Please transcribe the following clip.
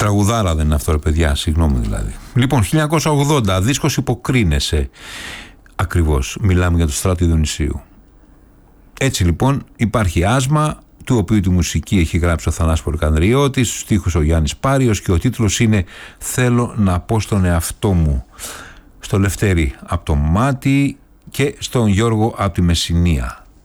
Τραγουδάρα δεν είναι αυτό, ρε παιδιά, συγγνώμη δηλαδή. Λοιπόν, 1980, δίσκος Υποκρίνεσαι. Ακριβώς, μιλάμε για το Στράτο Ιδονησίου. Έτσι λοιπόν υπάρχει Άσμα, του οποίου τη μουσική έχει γράψει ο Θανάσης Πολυκανδριώτης, στους στίχους ο Γιάννης Πάριος και ο τίτλος είναι «Θέλω να πω στον εαυτό μου». Στο Λευτέρη από το Μάτι και στον Γιώργο από τη Μεσσηνία.